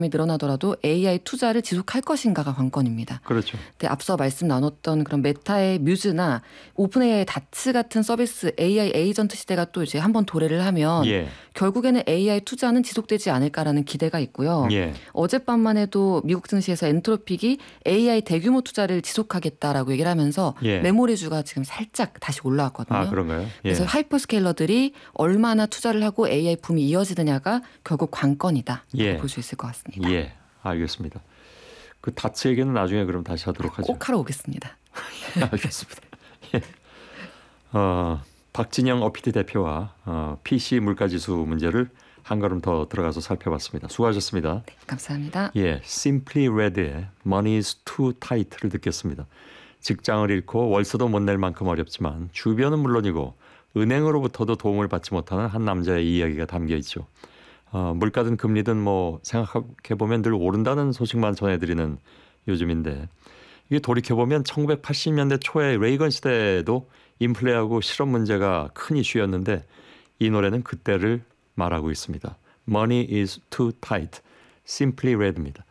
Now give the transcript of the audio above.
늘어나더라도 AI 투자를 지속할 것인가가 관건입니다. 그렇죠. 근데 앞서 말씀 나눴던 그런 메타의 뮤즈나 오픈AI의 다츠 같은 서비스 AI 에이전트 시대가 또 이제 한번 도래를 하면 예. 결국에는 AI 투자는 지속되지 않을까라는 기대가 있고요. 예. 어젯밤만 해도 미국 증시에서 엔트로픽이 AI 대규모 투자를 지속하겠다라고 얘기를 하면서 예. 메모리주가 지금 살짝 다시 올라왔거든요. 아, 그런가요? 예. 그래서 하이퍼스케일러들이 얼마나 투자를 하고 AI 붐이 이어지느냐가 결국 관건이다. 예. 볼 수 있을 것 같습니다. 예, 알겠습니다. 그 다츠 얘기는 나중에 그럼 다시 하도록 하죠. 꼭 하러 오겠습니다. 알겠습니다. 예. 박진영 어피디 대표와 PC 물가지수 문제를 한 걸음 더 들어가서 살펴봤습니다. 수고하셨습니다. 네, 감사합니다. 예, Simply Red의 Money is Too Tight를 듣겠습니다. 직장을 잃고 월세도 못 낼 만큼 어렵지만 주변은 물론이고 은행으로부터도 도움을 받지 못하는 한 남자의 이야기가 담겨 있죠. 물가든 금리든 뭐 생각해보면 늘 오른다는 소식만 전해드리는 요즘인데 이게 돌이켜보면 1980년대 초에 레이건 시대에도 인플레하고 실업 문제가 큰 이슈였는데 이 노래는 그때를 말하고 있습니다. Money is too tight. Simply Red입니다.